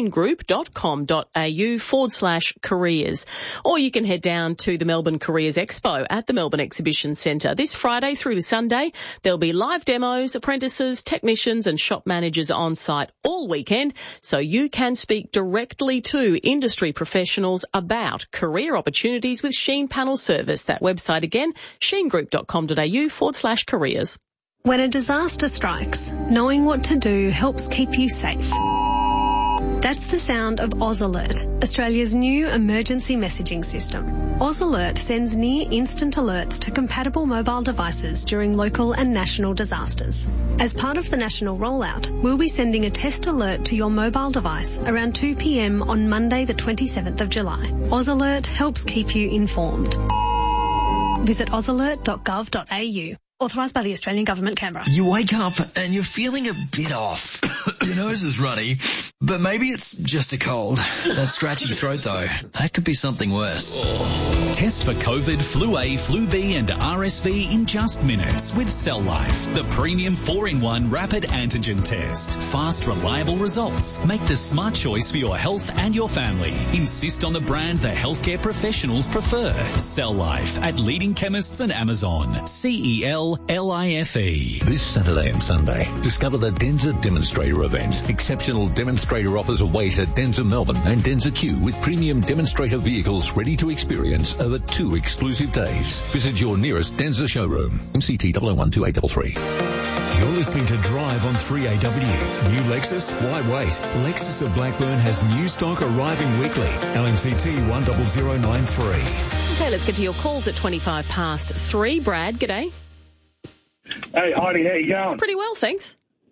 sheengroup.com.au forward slash careers. Or you can head down to the Melbourne Careers Expo at the Melbourne Exhibition Centre this Friday through to Sunday. There'll be live demos, apprentices, technicians and shop managers on site all weekend, so you can speak directly to industry professionals about career opportunities with Sheen Panel Service. That website again, sheengroup.com.au forward slash careers. When a disaster strikes, knowing what to do helps keep you safe. That's the sound of Oz Alert, Australia's new emergency messaging system. Oz Alert sends near instant alerts to compatible mobile devices during local and national disasters. As part of the national rollout, we'll be sending a test alert to your mobile device around two p m on Monday the twenty-seventh of July. Oz Alert helps keep you informed. Visit oz alert dot gov dot a u. Authorised by the Australian Government, Canberra. You wake up and you're feeling a bit off. Your nose is runny, but maybe it's just a cold. That scratchy throat though, that could be something worse. Test for COVID, flu A, flu B and R S V in just minutes with Cell Life, the premium four in one rapid antigen test. Fast, reliable results. Make the smart choice for your health and your family. Insist on the brand the healthcare professionals prefer. Cell Life at leading chemists and Amazon. C E L L I F E. This Saturday and Sunday, discover the Denza Demonstrator event. Exceptional demonstrator offers await at Denza Melbourne and Denza Q with premium demonstrator vehicles ready to experience over two exclusive days. Visit your nearest Denza showroom. M C T zero zero one two eight three three. You're listening to Drive on three A W. New Lexus? Why wait? Lexus of Blackburn has new stock arriving weekly. L M C T one zero zero nine three. Okay, let's get to your calls at twenty-five past three. Brad, g'day. Hey, Heidi, how you going? Pretty well, thanks.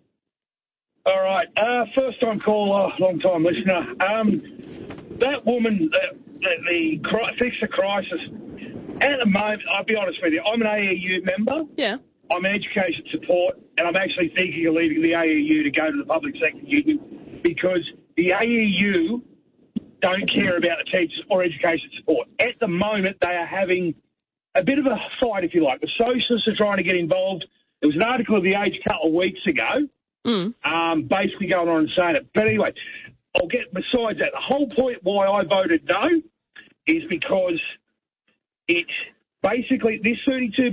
All right. Uh, first time caller, long time listener. Um, that woman, uh, the, the cri- Fix the Crisis, at the moment, I'll be honest with you, I'm an A E U member. Yeah. I'm an education support, and I'm actually thinking of leaving the A E U to go to the public sector union because the A E U don't care about the teachers or education support. At the moment, they are having a bit of a fight, if you like. The socialists are trying to get involved. There was an article of The Age a couple of weeks ago mm. um, basically going on and saying it. But anyway, I'll get besides that. The whole point why I voted no is because it basically, this thirty-two